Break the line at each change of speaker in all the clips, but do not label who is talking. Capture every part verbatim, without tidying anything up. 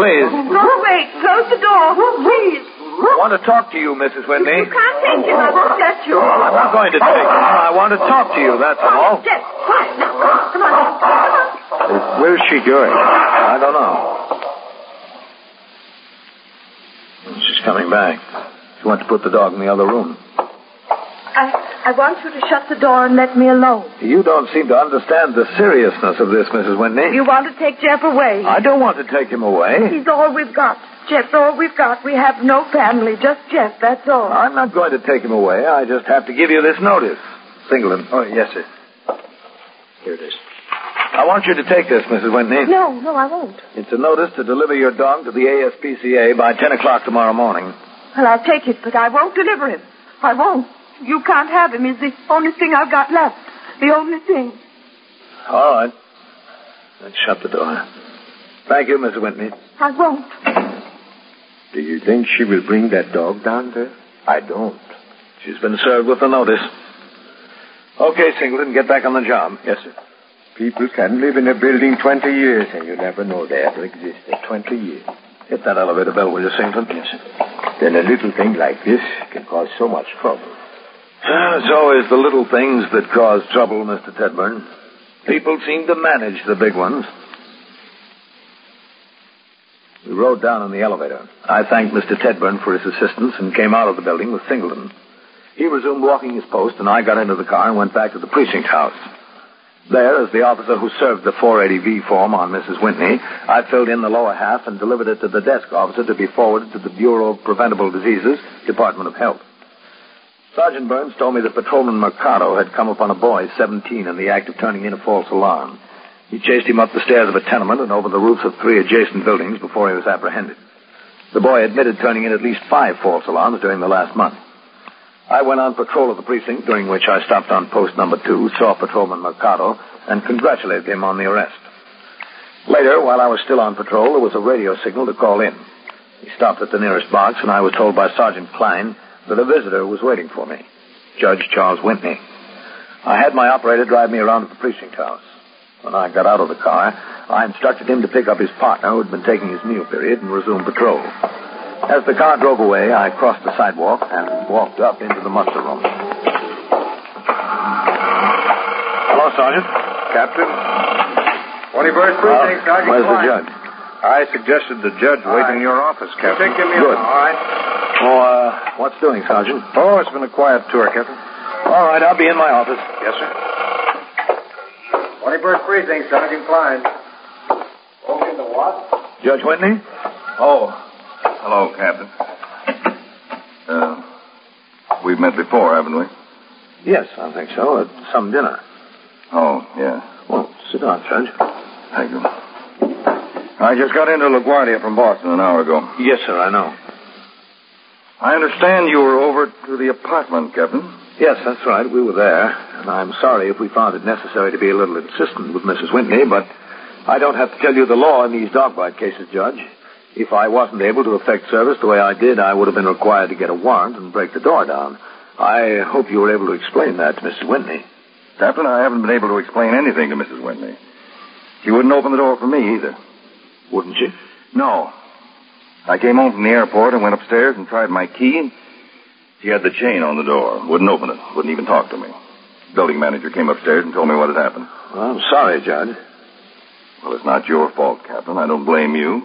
please.
Go away. Close the door. Please.
I want to talk to you, Missus Whitney.
You can't take him. I won't let you.
I'm not going to take him. I want to talk to you, that's all.
Jeff, quiet. Now, come on. Come on.
Where's she going? I don't know. She's coming back. She went to put the dog in the other room.
I, I want you to shut the door and let me alone.
You don't seem to understand the seriousness of this, Missus Whitney.
You want to take Jeff away.
I don't want to take him away.
He's all we've got. Jeff's all we've got. We have no family, just Jeff, that's all.
I'm not going to take him away. I just have to give you this notice. Singleton.
Oh, yes, sir. Here it is.
I want you to take this, Missus Whitney.
No, no, I won't.
It's a notice to deliver your dog to the A S P C A by ten o'clock tomorrow morning.
Well, I'll take it, but I won't deliver him. I won't. You can't have him. He's the only thing I've got left. The only thing.
All right. Let's shut the door. Thank you, Missus Whitney.
I won't.
Do you think she will bring that dog down there? I don't.
She's been served with the notice. Okay, Singleton, get back on the job.
Yes, sir. People can live in a building twenty years, and you never know they ever existed. twenty years.
Hit that elevator bell, will you, Singleton?
Yes, sir. Then a little thing like this can cause so much trouble.
Ah, it's always the little things that cause trouble, Mister Tedburn. People seem to manage the big ones. We rode down in the elevator. I thanked Mister Tedburn for his assistance and came out of the building with Singleton. He resumed walking his post, and I got into the car and went back to the precinct house. There, as the officer who served the four eighty V form on Missus Whitney, I filled in the lower half and delivered it to the desk officer to be forwarded to the Bureau of Preventable Diseases, Department of Health. Sergeant Burns told me that Patrolman Mercado had come upon a boy, seventeen, in the act of turning in a false alarm. He chased him up the stairs of a tenement and over the roofs of three adjacent buildings before he was apprehended. The boy admitted turning in at least five false alarms during the last month. I went on patrol of the precinct, during which I stopped on post number two, saw Patrolman Mercado, and congratulated him on the arrest. Later, while I was still on patrol, there was a radio signal to call in. He stopped at the nearest box, and I was told by Sergeant Klein that a visitor was waiting for me, Judge Charles Whitney. I had my operator drive me around to the precinct house. When I got out of the car, I instructed him to pick up his partner, who had been taking his meal period, and resume patrol. As the car drove away, I crossed the sidewalk and walked up into the muster room. Hello, Sergeant.
Captain. twenty-first Precinct, Sergeant
Where's
Klein.
the judge?
I suggested the judge wait in your office, Captain.
Good.
All right.
Oh, uh, what's doing, Sergeant?
Oh, it's been a quiet tour, Captain.
All right, I'll be in my office.
Yes, sir. twenty-first Precinct, Sergeant Klein. Open the what?
Judge Whitney?
Oh, hello, Captain. Uh, we've met before, haven't we?
Yes, I think so, at some dinner.
Oh, yeah.
Well, sit down, Judge.
Thank you. I just got into LaGuardia from Boston an hour ago.
Yes, sir, I know.
I understand you were over to the apartment, Captain.
Yes, that's right. We were there, and I'm sorry if we found it necessary to be a little insistent with Missus Whitney, but I don't have to tell you the law in these dog bite cases, Judge. If I wasn't able to effect service the way I did, I would have been required to get a warrant and break the door down. I hope you were able to explain that to Missus Whitney.
Captain, I haven't been able to explain anything to Missus Whitney. She wouldn't open the door for me either.
Wouldn't she?
No. I came home from the airport and went upstairs and tried my key, and she had the chain on the door. Wouldn't open it. Wouldn't even talk to me. Building manager came upstairs and told me what had happened.
Well, I'm sorry, Judge.
Well, it's not your fault, Captain. I don't blame you.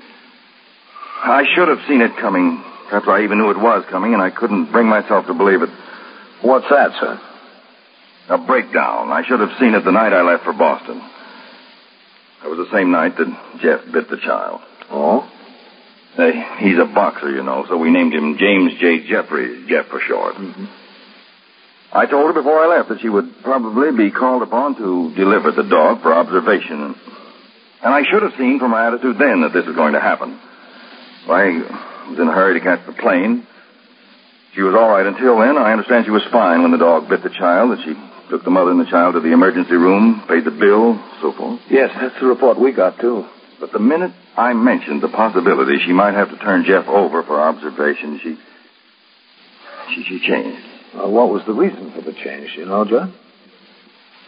I should have seen it coming. Perhaps I even knew it was coming, and I couldn't bring myself to believe it.
What's that, sir?
A breakdown. I should have seen it the night I left for Boston. That was the same night that Jeff bit the child.
Oh?
Hey, he's a boxer, you know, so we named him James J. Jeffries, Jeff for short.
Mm-hmm.
I told her before I left that she would probably be called upon to deliver the dog for observation. And I should have seen from my attitude then that this was going to happen. I was in a hurry to catch the plane. She was all right until then. I understand she was fine when the dog bit the child, that she took the mother and the child to the emergency room, paid the bill, so forth.
Yes, that's the report we got, too.
But the minute I mentioned the possibility she might have to turn Jeff over for observation, she... She, she changed.
Uh, what was the reason for the change, you know, Judge?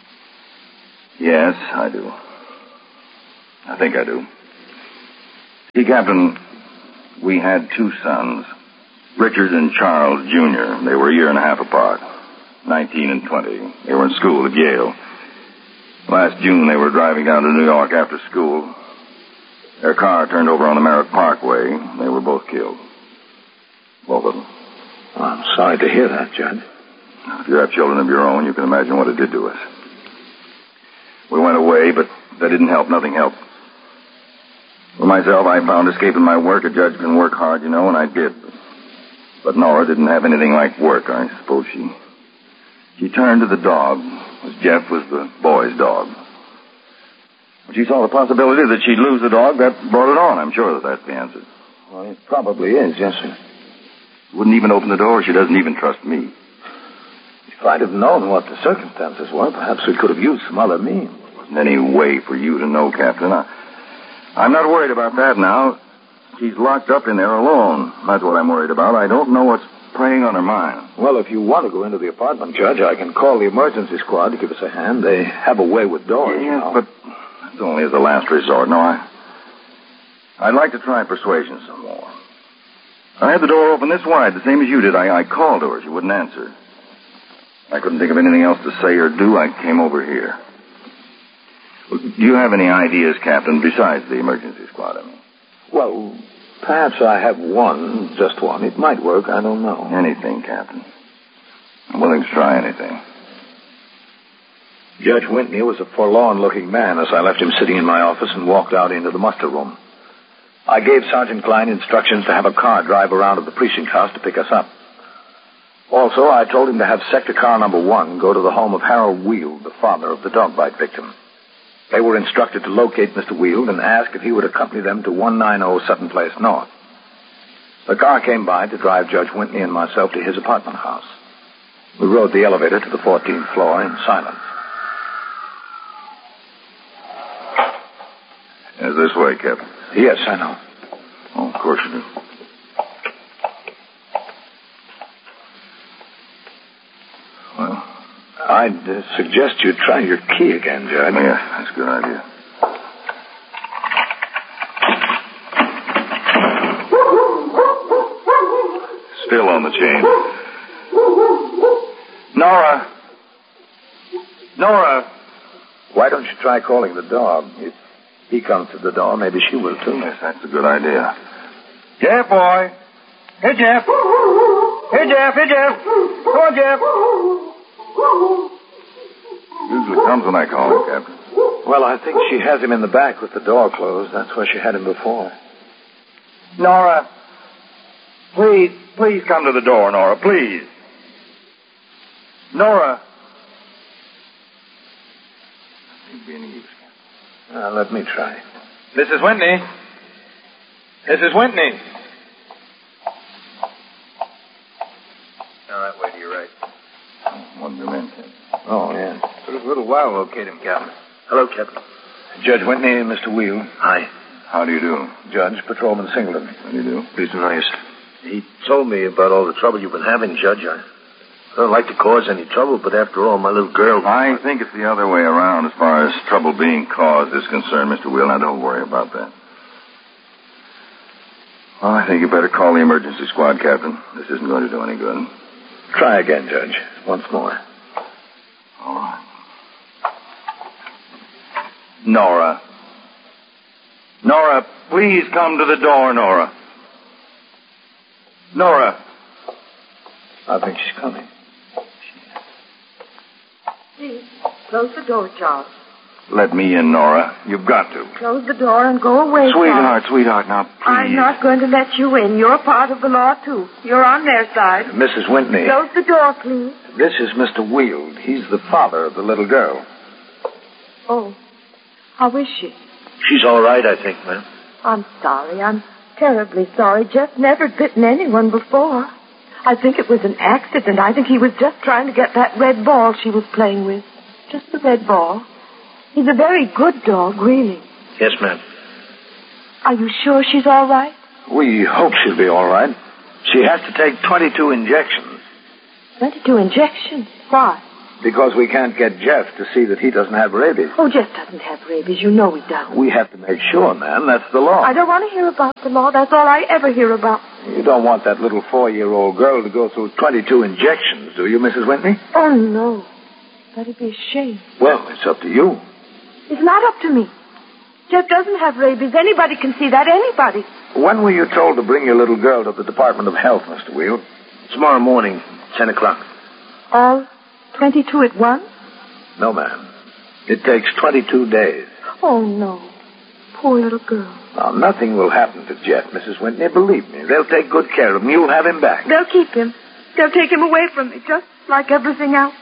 Yes, I do. I think I do. See, Captain, we had two sons, Richard and Charles Junior They were a year and a half apart, nineteen and twenty. They were in school at Yale. Last June, they were driving down to New York after school. Their car turned over on the Merritt Parkway. They were both killed. Both of them.
Well, I'm sorry to hear that, Judge.
If you have children of your own, you can imagine what it did to us. We went away, but that didn't help. Nothing helped. For myself, I found escaping my work. A judge can work hard, you know, and I did. But Nora didn't have anything like work. I suppose she... She turned to the dog, as Jeff was the boy's dog. When she saw the possibility that she'd lose the dog, that brought it on. I'm sure that that's the answer.
Well, it probably is, yes, sir.
Wouldn't even open the door. She doesn't even trust me.
If I'd have known what the circumstances were, perhaps we could have used some other means.
There wasn't any way for you to know, Captain. I, I'm not worried about that now. She's locked up in there alone. That's what I'm worried about. I don't know what's preying on her mind.
Well, if you want to go into the apartment, Judge, I can call the emergency squad to give us a hand. They have a way with doors.
Yes,
you know.
but it's only as a last resort. No, I... I'd like to try persuasion some more. I had the door open this wide, the same as you did. I, I called to her. She wouldn't answer. I couldn't think of anything else to say or do. I came over here. Well, do you have any ideas, Captain, besides the emergency squad, I mean?
Well, perhaps I have one, just one. It might work. I don't know.
Anything, Captain. I'm willing to try anything.
Judge Whitney was a forlorn-looking man as I left him sitting in my office and walked out into the muster room. I gave Sergeant Klein instructions to have a car drive around to the precinct house to pick us up. Also, I told him to have sector car number one go to the home of Harold Weald, the father of the dog bite victim. They were instructed to locate Mister Weald and ask if he would accompany them to one ninety Sutton Place North. The car came by to drive Judge Whitney and myself to his apartment house. We rode the elevator to the fourteenth floor in silence.
Is this way, Captain?
Yes, I know.
Oh, of course you do. Well,
I'd uh, suggest you try your key again, Judge.
Yeah, that's a good idea. Still on the chain. Nora! Nora!
Why don't you try calling the dog? If he comes to the door, maybe she will, too.
Yes, that's a good idea. Jeff, boy. Hey, Jeff. Hey, Jeff. Hey, Jeff. Come on, Jeff. Usually comes when I call him, Captain.
Well, I think she has him in the back with the door closed. That's where she had him before.
Nora. Please, please come to the door, Nora. Please. Nora. It'd be any use, Captain.
Uh, let me try.
Missus Whitney. Missus Whitney. All right, wait, you're right.
One of your men, Captain.
Oh, yeah.
Took a little while to locate him, Captain. Hello, Captain.
Judge Whitney and Mister Weald.
Hi.
How do you do?
Judge, Patrolman Singleton.
How do you do?
Pleased to know you, sir. He told me about all the trouble you've been having, Judge. I don't like to cause any trouble, but after all, my little girl...
I think it's the other way around as far as trouble being caused is concerned, Mister Will. Now, don't worry about that. Well, I think you better call the emergency squad, Captain. This isn't going to do any good.
Try again, Judge. Once more.
All right. Nora. Nora, please come to the door, Nora. Nora.
I think she's coming.
Please, close the door, Charles.
Let me in, Nora. You've got to.
Close the door and go away,
Sweetheart,
Charles.
sweetheart, now, please.
I'm not going to let you in. You're part of the law, too. You're on their side.
Missus Whitney.
Close the door, please.
This is Mister Weald. He's the father of the little girl.
Oh, how is she?
She's all right, I think, ma'am.
I'm sorry. I'm terribly sorry. Jeff never bitten anyone before. I think it was an accident. I think he was just trying to get that red ball she was playing with. Just the red ball. He's a very good dog, really.
Yes, ma'am.
Are you sure she's all right?
We hope she'll be all right. She has to take twenty-two injections.
twenty-two injections? Why?
Because we can't get Jeff to see that he doesn't have rabies.
Oh, Jeff doesn't have rabies. You know he doesn't.
We have to make sure, ma'am. That's the law.
I don't want to hear about the law. That's all I ever hear about.
You don't want that little four-year-old girl to go through twenty-two injections, do you, Missus Whitney?
Oh, no. That'd be a shame.
Well, it's up to you.
It's not up to me. Jeff doesn't have rabies. Anybody can see that. Anybody.
When were you told to bring your little girl to the Department of Health, Mister Wheel?
Tomorrow morning, ten o'clock.
All twenty-two at once?
No, ma'am. It takes twenty-two days.
Oh, no. Poor little girl.
Now, nothing will happen to Jeff, Missus Whitney. Believe me. They'll take good care of him. You'll have him back.
They'll keep him. They'll take him away from me, just like everything else.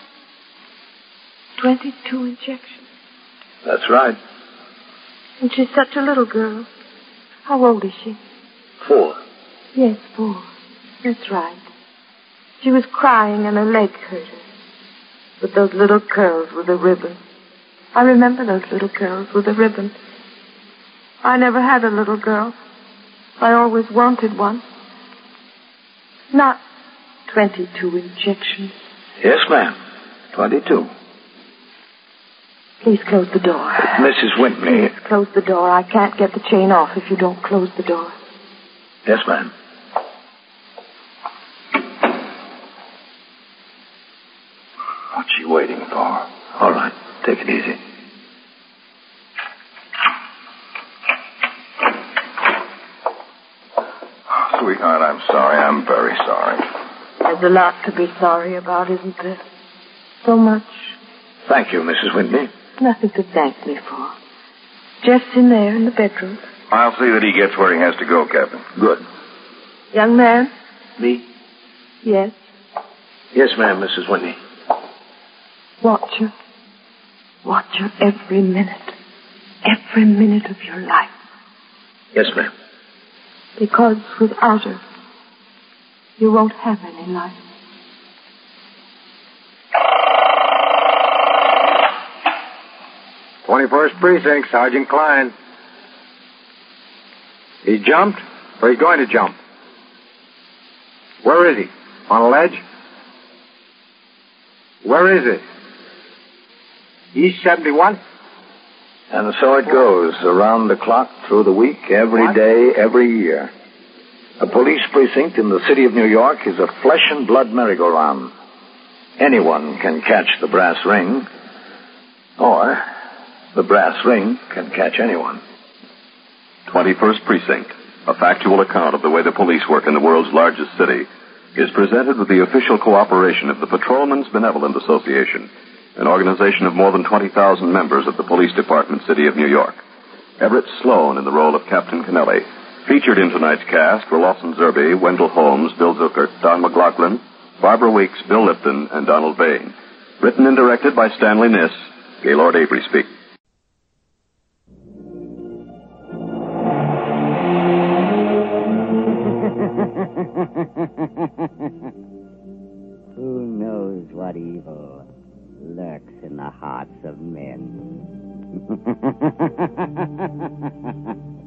Twenty-two injections.
That's right.
And she's such a little girl. How old is she?
Four.
Yes, four. That's right. She was crying and her leg hurt her. With those little curls with a ribbon. I remember those little curls with a ribbon. I never had a little girl. I always wanted one. Not twenty-two injections.
Yes, ma'am. Twenty-two.
Please close the door.
Missus Whitney.
Please close the door. I can't get the chain off if you don't close the door.
Yes, ma'am.
What's she waiting for?
All right. Take it easy.
Sweetheart, I'm sorry. I'm very sorry.
There's a lot to be sorry about, isn't there? So much.
Thank you, Missus Whitney.
Nothing to thank me for. Jeff's in there in the bedroom.
I'll see that he gets where he has to go, Captain.
Good.
Young man?
Me?
Yes.
Yes, ma'am, Missus Whitney.
Watch her. Watch her every minute. Every minute of your life.
Yes, ma'am.
Because without her, you won't have any life.
twenty-first Precinct, Sergeant Klein. He jumped, or he's going to jump? Where is he? On a ledge? Where is it? East seventy-one?
And so it goes, around the clock, through the week, every
What?
day, every year. A police precinct in the city of New York is a flesh and blood merry-go-round. Anyone can catch the brass ring, or the brass ring can catch anyone.
twenty-first Precinct, a factual account of the way the police work in the world's largest city, is presented with the official cooperation of the Patrolmen's Benevolent Association, an organization of more than twenty thousand members of the Police Department, City of New York. Everett Sloan in the role of Captain Kennelly. Featured in tonight's cast were Lawson Zerbe, Wendell Holmes, Bill Zuckert, Don McLaughlin, Barbara Weeks, Bill Lipton, and Donald Bain. Written and directed by Stanley Niss. Gaylord Avery speaks.
Who knows what evil lurks in the hearts of men?